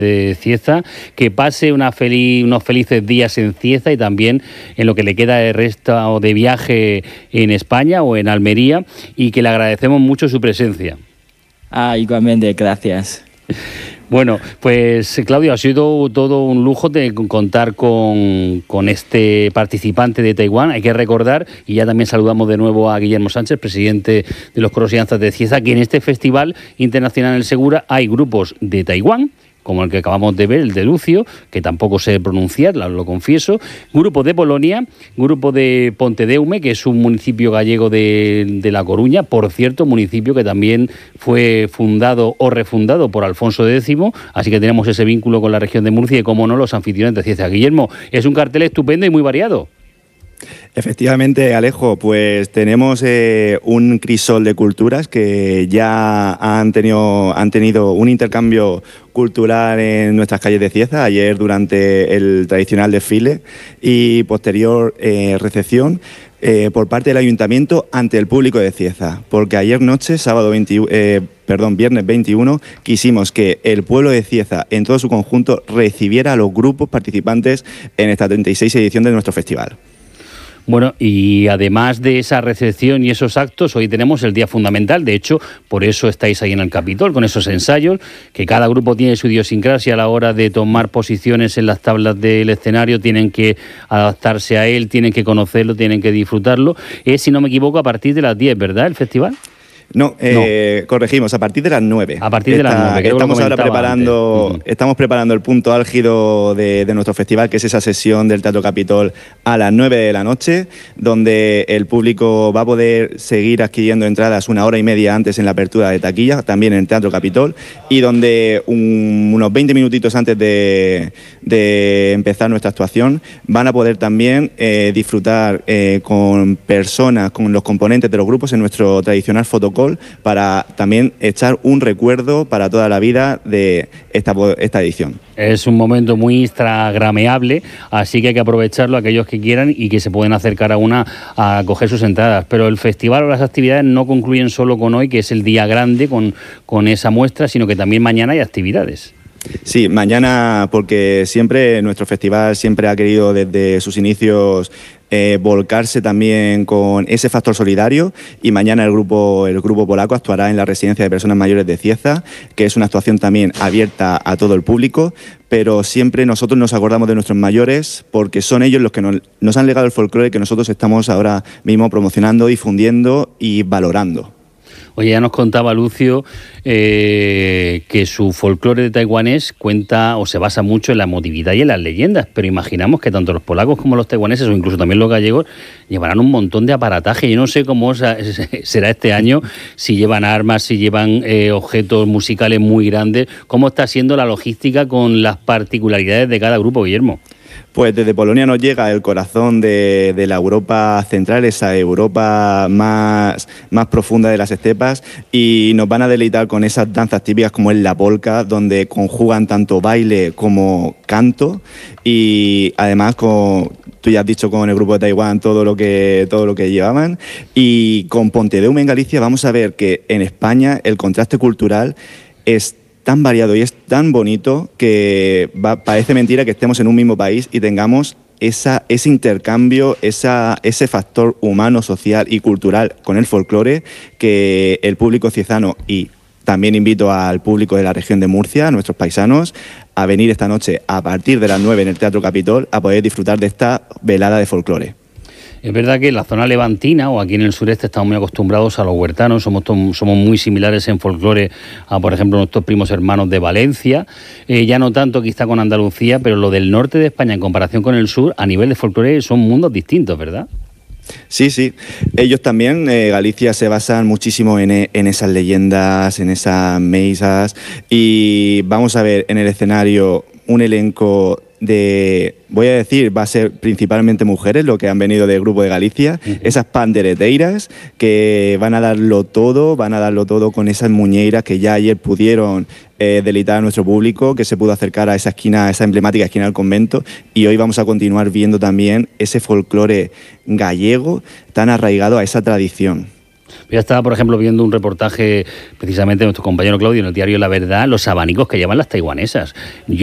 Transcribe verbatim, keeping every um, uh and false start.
de Cieza, que pase una feliz, unos felices días en Cieza y también en lo que le queda de resto de viaje en España o en Almería, y que le agradecemos mucho su presencia. Ah, igualmente, gracias. Bueno, pues Claudio, ha sido todo un lujo de contar con, con este participante de Taiwán. Hay que recordar, y ya también saludamos de nuevo a Guillermo Sánchez, presidente de los coros y danzas de Cieza, que en este Festival Internacional del Segura hay grupos de Taiwán, como el que acabamos de ver, el de Lucio, que tampoco sé pronunciar, lo confieso, grupo de Polonia, grupo de Pontedeume, que es un municipio gallego de, de La Coruña, por cierto, municipio que también fue fundado o refundado por Alfonso décimo, así que tenemos ese vínculo con la región de Murcia y, como no, los anfitriones de Cieza. Guillermo, es un cartel estupendo y muy variado. Efectivamente, Alejo, pues tenemos eh, un crisol de culturas que ya han tenido, han tenido un intercambio cultural en nuestras calles de Cieza, ayer durante el tradicional desfile y posterior eh, recepción eh, por parte del Ayuntamiento ante el público de Cieza, porque ayer noche, sábado veintiuno, eh, perdón, viernes veintiuno, quisimos que el pueblo de Cieza en todo su conjunto recibiera a los grupos participantes en esta treinta y sexta edición de nuestro festival. Bueno, y además de esa recepción y esos actos, hoy tenemos el día fundamental. De hecho, por eso estáis ahí en el Capitol, con esos ensayos, que cada grupo tiene su idiosincrasia a la hora de tomar posiciones en las tablas del escenario, tienen que adaptarse a él, tienen que conocerlo, tienen que disfrutarlo. Es, si no me equivoco, a partir de las diez, ¿verdad?, el festival. No, eh, no, corregimos, a partir de las nueve. A partir de Esta, las nueve. Estamos ahora preparando, uh-huh. estamos preparando el punto álgido de, de nuestro festival, que es esa sesión del Teatro Capitol a las nueve de la noche, donde el público va a poder seguir adquiriendo entradas una hora y media antes en la apertura de taquilla, también en el Teatro Capitol, y donde un, unos veinte minutitos antes de, de empezar nuestra actuación van a poder también eh, disfrutar eh, con personas, con los componentes de los grupos en nuestro tradicional fotocall, para también echar un recuerdo para toda la vida de esta, esta edición. Es un momento muy instagrameable, así que hay que aprovecharlo aquellos que quieran y que se pueden acercar a una a coger sus entradas. Pero el festival o las actividades no concluyen solo con hoy, que es el día grande con, con esa muestra, sino que también mañana hay actividades. Sí, mañana, porque siempre nuestro festival siempre ha querido desde sus inicios eh, volcarse también con ese factor solidario, y mañana el grupo el grupo polaco actuará en la residencia de personas mayores de Cieza, que es una actuación también abierta a todo el público, pero siempre nosotros nos acordamos de nuestros mayores porque son ellos los que nos, nos han legado el folclore que nosotros estamos ahora mismo promocionando, difundiendo y valorando. Oye, ya nos contaba Lucio eh, que su folclore de taiwanés cuenta o se basa mucho en la emotividad y en las leyendas, pero imaginamos que tanto los polacos como los taiwaneses, o incluso también los gallegos, llevarán un montón de aparataje. Yo no sé cómo será este año, si llevan armas, si llevan eh, objetos musicales muy grandes. ¿Cómo está siendo la logística con las particularidades de cada grupo, Guillermo? Pues desde Polonia nos llega el corazón de, de la Europa central, esa Europa más, más profunda de las estepas, y nos van a deleitar con esas danzas típicas como es la polka, donde conjugan tanto baile como canto, y además con, tú ya has dicho, con el grupo de Taiwán todo lo que, todo lo que llevaban, y con Pontedeume en Galicia vamos a ver que en España el contraste cultural es tan variado y es tan bonito que va, parece mentira que estemos en un mismo país y tengamos esa, ese intercambio, esa, ese factor humano, social y cultural con el folclore, que el público ciezano, y también invito al público de la región de Murcia, a nuestros paisanos, a venir esta noche a partir de las nueve en el Teatro Capitol a poder disfrutar de esta velada de folclore. Es verdad que en la zona levantina o aquí en el sureste estamos muy acostumbrados a los huertanos, somos, somos muy similares en folclore a, por ejemplo, nuestros primos hermanos de Valencia, eh, ya no tanto quizá con Andalucía, pero lo del norte de España en comparación con el sur, a nivel de folclore son mundos distintos, ¿verdad? Sí, sí. Ellos también, eh, Galicia se basan muchísimo en, en esas leyendas, en esas meisas, y vamos a ver en el escenario un elenco de, voy a decir, va a ser principalmente mujeres, lo que han venido del grupo de Galicia, uh-huh. esas pandereteiras que van a darlo todo, van a darlo todo con esas muñeiras que ya ayer pudieron eh, deleitar a nuestro público, que se pudo acercar a esa esquina, a esa emblemática esquina del convento, y hoy vamos a continuar viendo también ese folclore gallego tan arraigado a esa tradición. Yo estaba, por ejemplo, viendo un reportaje precisamente de nuestro compañero Claudio en el diario La Verdad, los abanicos que llevan las taiwanesas. Yo